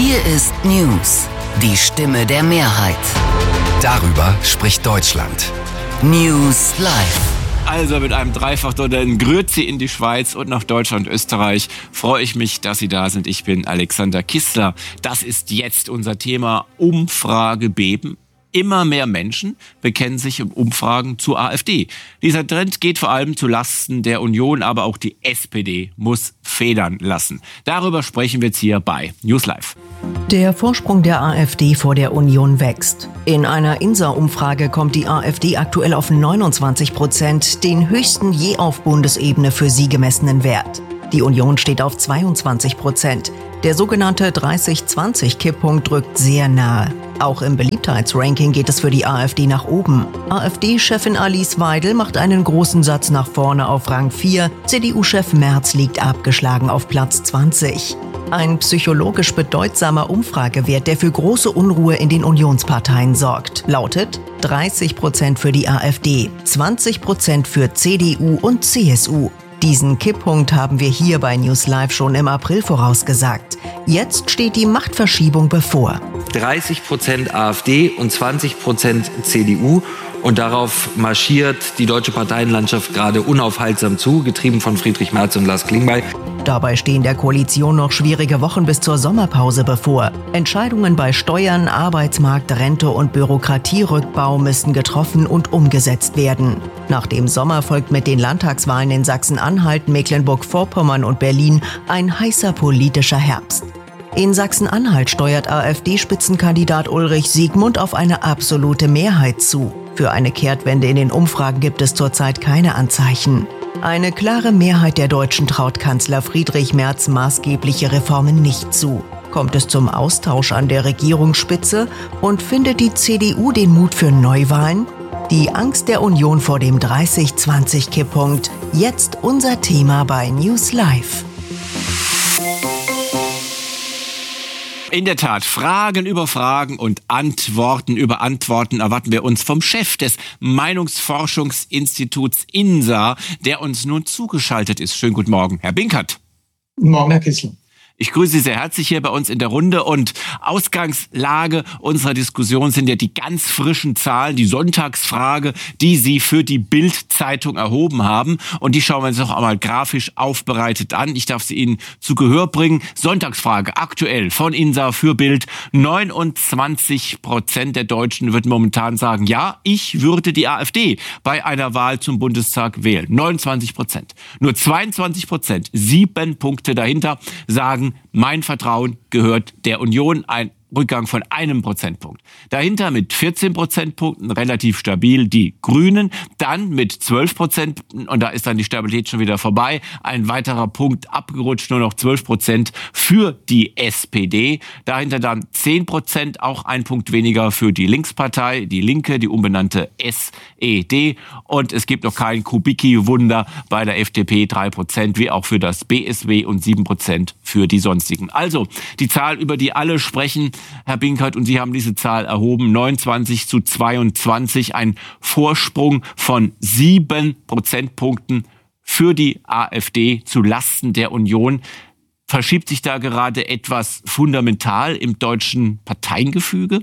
Hier ist News, die Stimme der Mehrheit. Darüber spricht Deutschland. News Live. Also mit einem Dreifachdollar in Grüezi in die Schweiz und nach Deutschland und Österreich freue ich mich, dass Sie da sind. Ich bin Alexander Kissler. Das ist jetzt unser Thema Umfragebeben. Immer mehr Menschen bekennen sich in Umfragen zur AfD. Dieser Trend geht vor allem zu Lasten der Union, aber auch die SPD muss federn lassen. Darüber sprechen wir jetzt hier bei News Live. Der Vorsprung der AfD vor der Union wächst. In einer INSA-Umfrage kommt die AfD aktuell auf 29%, den höchsten je auf Bundesebene für sie gemessenen Wert. Die Union steht auf 22%. Der sogenannte 30-20-Kipppunkt drückt sehr nahe. Auch im Beliebtheitsranking geht es für die AfD nach oben. AfD-Chefin Alice Weidel macht einen großen Satz nach vorne auf Rang 4. CDU-Chef Merz liegt abgeschlagen auf Platz 20. Ein psychologisch bedeutsamer Umfragewert, der für große Unruhe in den Unionsparteien sorgt, lautet 30% für die AfD, 20% für CDU und CSU. Diesen Kipppunkt haben wir hier bei News Live schon im April vorausgesagt. Jetzt steht die Machtverschiebung bevor. 30% AfD und 20% CDU. Und darauf marschiert die deutsche Parteienlandschaft gerade unaufhaltsam zu, getrieben von Friedrich Merz und Lars Klingbeil. Dabei stehen der Koalition noch schwierige Wochen bis zur Sommerpause bevor. Entscheidungen bei Steuern, Arbeitsmarkt, Rente und Bürokratierückbau müssen getroffen und umgesetzt werden. Nach dem Sommer folgt mit den Landtagswahlen in Sachsen-Anhalt, Mecklenburg-Vorpommern und Berlin ein heißer politischer Herbst. In Sachsen-Anhalt steuert AfD-Spitzenkandidat Ulrich Siegmund auf eine absolute Mehrheit zu. Für eine Kehrtwende in den Umfragen gibt es zurzeit keine Anzeichen. Eine klare Mehrheit der Deutschen traut Kanzler Friedrich Merz maßgebliche Reformen nicht zu. Kommt es zum Austausch an der Regierungsspitze und findet die CDU den Mut für Neuwahlen? Die Angst der Union vor dem 30-20-Kipppunkt. Jetzt unser Thema bei News Live. In der Tat, Fragen über Fragen und Antworten über Antworten erwarten wir uns vom Chef des Meinungsforschungsinstituts INSA, der uns nun zugeschaltet ist. Schönen guten Morgen, Herr Binkert. Guten Morgen, Herr Kissler. Ich grüße Sie sehr herzlich hier bei uns in der Runde und Ausgangslage unserer Diskussion sind ja die ganz frischen Zahlen, die Sonntagsfrage, die Sie für die Bild-Zeitung erhoben haben und die schauen wir uns noch einmal grafisch aufbereitet an. Ich darf sie Ihnen zu Gehör bringen. Sonntagsfrage aktuell von INSA für Bild. 29% der Deutschen würden momentan sagen, ja, ich würde die AfD bei einer Wahl zum Bundestag wählen. 29%. Nur 22%, 7 Punkte dahinter, sagen, mein Vertrauen gehört der Union, ein Rückgang von 1 Prozentpunkt. Dahinter mit 14 Prozentpunkten relativ stabil die Grünen, dann mit 12 Prozentpunkten und da ist dann die Stabilität schon wieder vorbei. Ein weiterer Punkt abgerutscht, nur noch 12% für die SPD. Dahinter dann 10%, auch ein Punkt weniger für die Linkspartei, die Linke, die umbenannte SED. Und es gibt noch kein Kubicki-Wunder bei der FDP, 3%, wie auch für das BSW und 7% für die sonstigen. Also die Zahl, über die alle sprechen, Herr Binkert, und Sie haben diese Zahl erhoben, 29-22, ein Vorsprung von 7 Prozentpunkten für die AfD zu Lasten der Union. Verschiebt sich da gerade etwas fundamental im deutschen Parteiengefüge?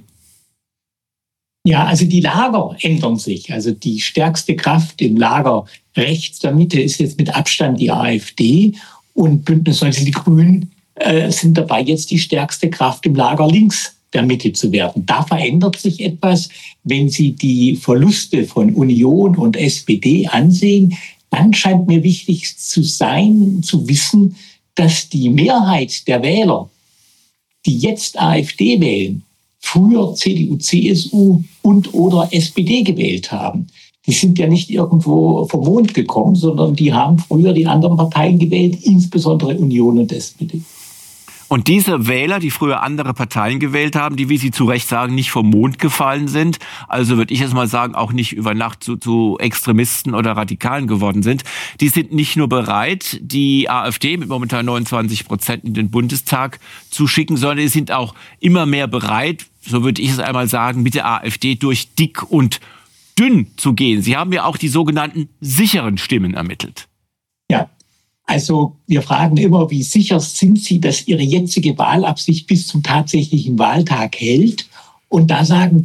Ja, also die Lager ändern sich. Also die stärkste Kraft im Lager rechts der Mitte ist jetzt mit Abstand die AfD und Bündnis 90 Die Grünen sind dabei, jetzt die stärkste Kraft im Lager links der Mitte zu werden. Da verändert sich etwas. Wenn Sie die Verluste von Union und SPD ansehen, dann scheint mir wichtig zu sein, zu wissen, dass die Mehrheit der Wähler, die jetzt AfD wählen, früher CDU, CSU und oder SPD gewählt haben. Die sind ja nicht irgendwo vom Mond gekommen, sondern die haben früher die anderen Parteien gewählt, insbesondere Union und SPD. Und diese Wähler, die früher andere Parteien gewählt haben, die, wie Sie zu Recht sagen, nicht vom Mond gefallen sind, also würde ich jetzt mal sagen, auch nicht über Nacht zu Extremisten oder Radikalen geworden sind, die sind nicht nur bereit, die AfD mit momentan 29% in den Bundestag zu schicken, sondern die sind auch immer mehr bereit, so würde ich es einmal sagen, mit der AfD durch dick und dünn zu gehen. Sie haben ja auch die sogenannten sicheren Stimmen ermittelt. Ja. Also wir fragen immer, wie sicher sind Sie, dass Ihre jetzige Wahlabsicht bis zum tatsächlichen Wahltag hält? Und da sagen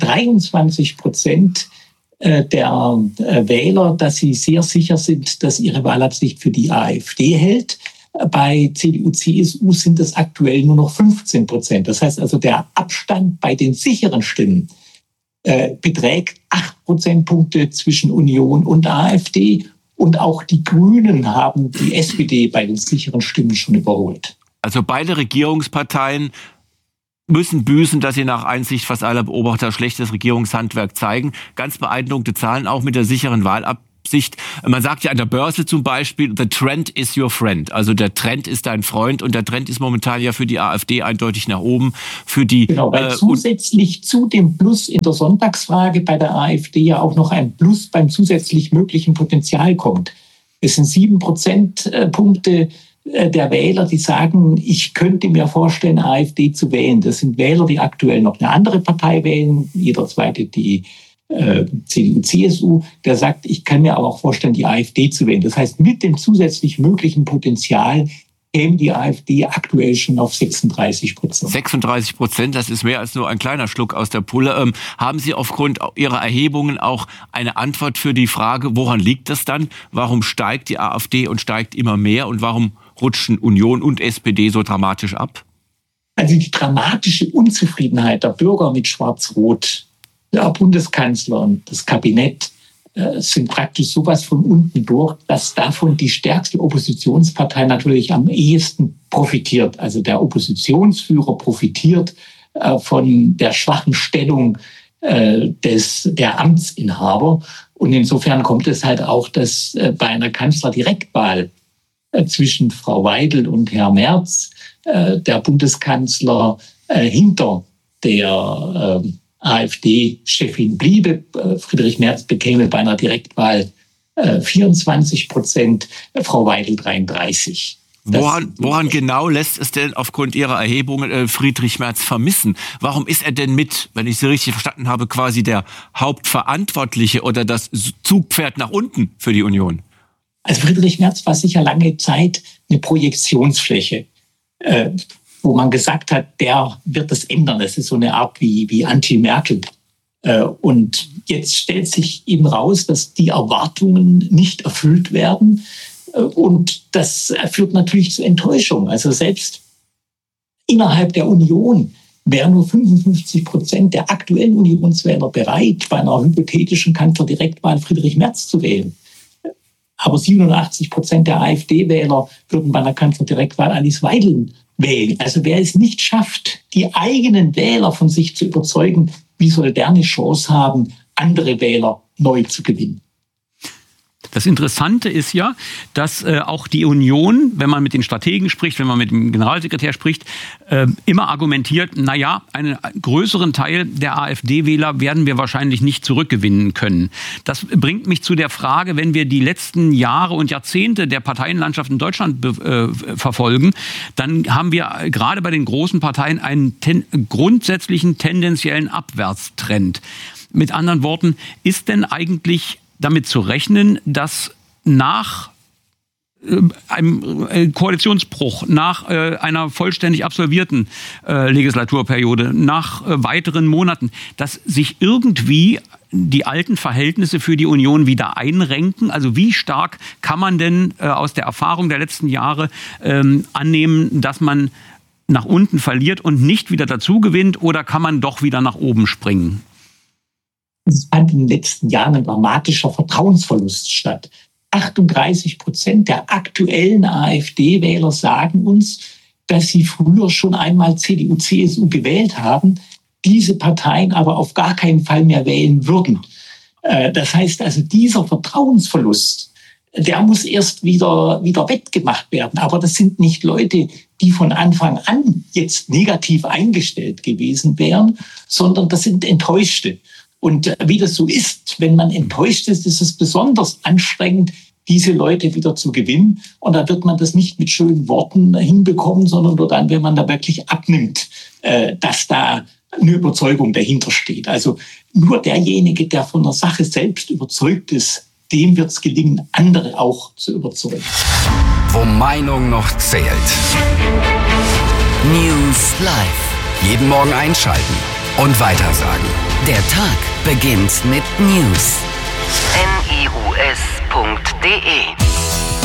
23% der Wähler, dass sie sehr sicher sind, dass ihre Wahlabsicht für die AfD hält. Bei CDU, CSU sind es aktuell nur noch 15%. Das heißt also, der Abstand bei den sicheren Stimmen beträgt 8 Prozentpunkte zwischen Union und AfD. Und auch die Grünen haben die SPD bei den sicheren Stimmen schon überholt. Also beide Regierungsparteien müssen büßen, dass sie nach Einsicht fast aller Beobachter schlechtes Regierungshandwerk zeigen. Ganz beeindruckende Zahlen auch mit der sicheren Wahlabsicht. Man sagt ja an der Börse zum Beispiel, the trend is your friend. Also der Trend ist dein Freund und der Trend ist momentan ja für die AfD eindeutig nach oben. Für die, genau, weil zusätzlich zu dem Plus in der Sonntagsfrage bei der AfD ja auch noch ein Plus beim zusätzlich möglichen Potenzial kommt. Es sind 7 Prozentpunkte der Wähler, die sagen, ich könnte mir vorstellen, AfD zu wählen. Das sind Wähler, die aktuell noch eine andere Partei wählen, jeder zweite die CDU, CSU, der sagt, ich kann mir aber auch vorstellen, die AfD zu wählen. Das heißt, mit dem zusätzlich möglichen Potenzial käme die AfD aktuell schon auf 36%. 36%, das ist mehr als nur ein kleiner Schluck aus der Pulle. Haben Sie aufgrund Ihrer Erhebungen auch eine Antwort für die Frage, woran liegt das dann? Warum steigt die AfD und steigt immer mehr und warum rutschen Union und SPD so dramatisch ab? Also die dramatische Unzufriedenheit der Bürger mit Schwarz-Rot, der Bundeskanzler und das Kabinett sind praktisch sowas von unten durch, dass davon die stärkste Oppositionspartei natürlich am ehesten profitiert. Also der Oppositionsführer profitiert von der schwachen Stellung der Amtsinhaber. Und insofern kommt es halt auch, dass bei einer Kanzlerdirektwahl zwischen Frau Weidel und Herr Merz der Bundeskanzler hinter der AfD-Chefin bliebe. Friedrich Merz bekäme bei einer Direktwahl 24%, Frau Weidel 33%. Woran genau lässt es denn aufgrund Ihrer Erhebungen Friedrich Merz vermissen? Warum ist er denn mit, wenn ich Sie richtig verstanden habe, quasi der Hauptverantwortliche oder das Zugpferd nach unten für die Union? Also Friedrich Merz war sicher lange Zeit eine Projektionsfläche, wo man gesagt hat, der wird das ändern. Das ist so eine Art wie Anti-Merkel. Und jetzt stellt sich eben raus, dass die Erwartungen nicht erfüllt werden. Und das führt natürlich zu Enttäuschung. Also selbst innerhalb der Union wären nur 55% der aktuellen Unionswähler bereit, bei einer hypothetischen Kanzlerdirektwahl Friedrich Merz zu wählen. Aber 87% der AfD-Wähler würden bei einer Kanzlerdirektwahl Alice Weidel wählen. Also wer es nicht schafft, die eigenen Wähler von sich zu überzeugen, wie soll der eine Chance haben, andere Wähler neu zu gewinnen? Das Interessante ist ja, dass auch die Union, wenn man mit den Strategen spricht, wenn man mit dem Generalsekretär spricht, immer argumentiert, naja, einen größeren Teil der AfD-Wähler werden wir wahrscheinlich nicht zurückgewinnen können. Das bringt mich zu der Frage, wenn wir die letzten Jahre und Jahrzehnte der Parteienlandschaft in Deutschland verfolgen, dann haben wir gerade bei den großen Parteien einen grundsätzlichen tendenziellen Abwärtstrend. Mit anderen Worten, ist denn eigentlich damit zu rechnen, dass nach einem Koalitionsbruch, nach einer vollständig absolvierten Legislaturperiode, nach weiteren Monaten, dass sich irgendwie die alten Verhältnisse für die Union wieder einrenken? Also wie stark kann man denn aus der Erfahrung der letzten Jahre annehmen, dass man nach unten verliert und nicht wieder dazu gewinnt, oder kann man doch wieder nach oben springen? Es fand in den letzten Jahren ein dramatischer Vertrauensverlust statt. 38% der aktuellen AfD-Wähler sagen uns, dass sie früher schon einmal CDU, CSU gewählt haben, diese Parteien aber auf gar keinen Fall mehr wählen würden. Das heißt also, dieser Vertrauensverlust, der muss erst wieder wettgemacht werden. Aber das sind nicht Leute, die von Anfang an jetzt negativ eingestellt gewesen wären, sondern das sind Enttäuschte. Und wie das so ist, wenn man enttäuscht ist, ist es besonders anstrengend, diese Leute wieder zu gewinnen. Und da wird man das nicht mit schönen Worten hinbekommen, sondern nur dann, wenn man da wirklich abnimmt, dass da eine Überzeugung dahinter steht. Also nur derjenige, der von der Sache selbst überzeugt ist, dem wird es gelingen, andere auch zu überzeugen. Wo Meinung noch zählt. News Live. Jeden Morgen einschalten und weitersagen. Der Tag beginnt mit News. news.de